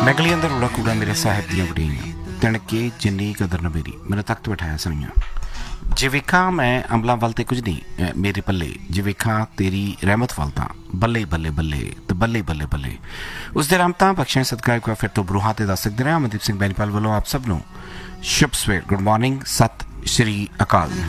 मैं गली अंदर उड़ा कूड़ा मेरे साहिब दियां वड़ियां तिणके जिन्नी कदर न मेरी मैंने तख्त बिठाया सनिया जे वेखा मैं अमलों वाल तो कुछ नहीं मेरे पल्ले जे वेखा तेरी रहमत वाल तो बल्ले बल्ले बल्ले तो बल्ले बल्ले बल्ले उसके रहमत बख्शा सदका एक बार फिर तो बरूहां ते दस सकते हैं। अमनदीप सिंह बैनीपाल वालों आप सब नु शुभ सवेर, गुड मॉर्निंग, सत श्री अकाल।